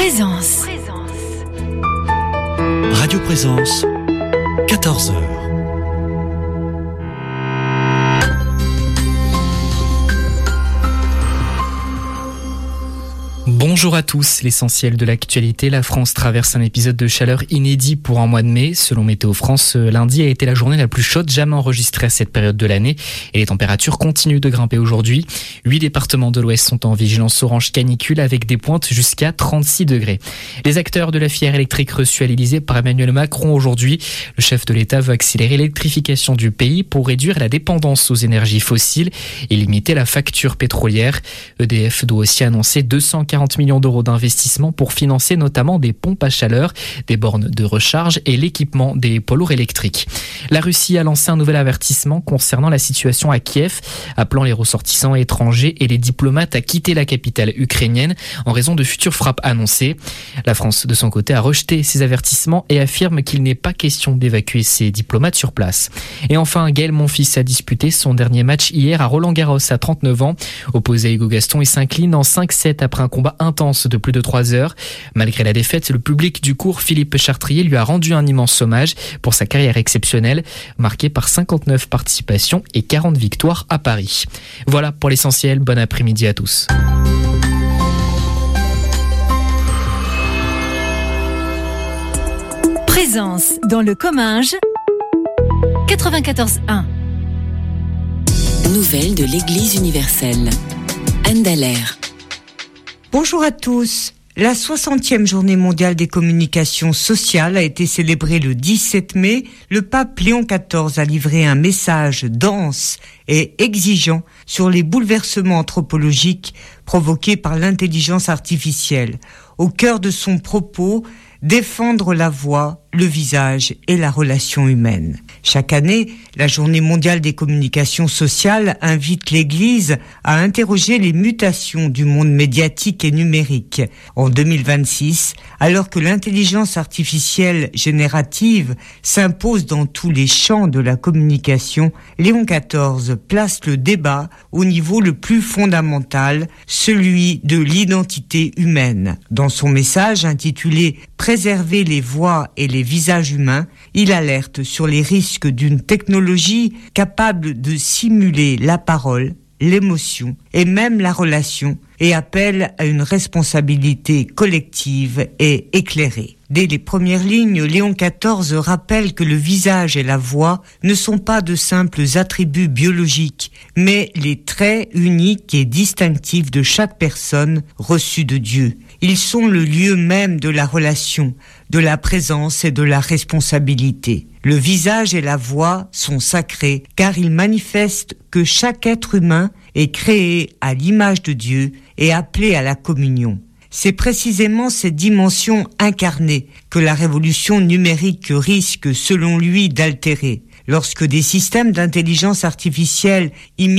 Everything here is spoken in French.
Présence. Radio Présence, 14h. Bonjour à tous, l'essentiel de l'actualité, la France traverse un épisode de chaleur inédit pour un mois de mai. Selon Météo France, lundi a été la journée la plus chaude jamais enregistrée à cette période de l'année et les températures continuent de grimper aujourd'hui. 8 départements de l'Ouest sont en vigilance orange canicule avec des pointes jusqu'à 36 degrés. Les acteurs de la filière électrique reçus à l'Elysée par Emmanuel Macron aujourd'hui. Le chef de l'État veut accélérer l'électrification du pays pour réduire la dépendance aux énergies fossiles et limiter la facture pétrolière. EDF doit aussi annoncer 240 millions d'euros d'investissement pour financer notamment des pompes à chaleur, des bornes de recharge et l'équipement des poids lourds électriques. La Russie a lancé un nouvel avertissement concernant la situation à Kiev, appelant les ressortissants étrangers et les diplomates à quitter la capitale ukrainienne en raison de futures frappes annoncées. La France, de son côté, a rejeté ces avertissements et affirme qu'il n'est pas question d'évacuer ses diplomates sur place. Et enfin, Gaël Monfils a disputé son dernier match hier à Roland-Garros à 39 ans. Opposé à Hugo Gaston, il s'incline en 5-7 après un combat intense de plus de 3 heures. Malgré la défaite, le public du cours Philippe Chartrier lui a rendu un immense hommage pour sa carrière exceptionnelle, marquée par 59 participations et 40 victoires à Paris. Voilà pour l'essentiel, bon après-midi à tous. Présence dans le Comminges, 94.1. Nouvelles de l'Église universelle. Anne Dallaire. Bonjour à tous. La 60e journée mondiale des communications sociales a été célébrée le 17 mai. Le pape Léon XIV a livré un message dense et exigeant sur les bouleversements anthropologiques provoqués par l'intelligence artificielle. Au cœur de son propos, défendre la voix, le visage et la relation humaine. Chaque année, la Journée mondiale des communications sociales invite l'Église à interroger les mutations du monde médiatique et numérique. En 2026, alors que l'intelligence artificielle générative s'impose dans tous les champs de la communication, Léon XIV place le débat au niveau le plus fondamental, celui de l'identité humaine. Dans son message intitulé « Préserver les voix et les visages humains », il alerte sur les risques d'une technologie capable de simuler la parole, l'émotion et même la relation et appelle à une responsabilité collective et éclairée. Dès les premières lignes, Léon XIV rappelle que le visage et la voix ne sont pas de simples attributs biologiques, mais les traits uniques et distinctifs de chaque personne reçue de Dieu. Ils sont le lieu même de la relation, de la présence et de la responsabilité. Le visage et la voix sont sacrés car ils manifestent que chaque être humain est créé à l'image de Dieu et appelé à la communion. C'est précisément cette dimension incarnée que la révolution numérique risque, selon lui, d'altérer. Lorsque des systèmes d'intelligence artificielle imitent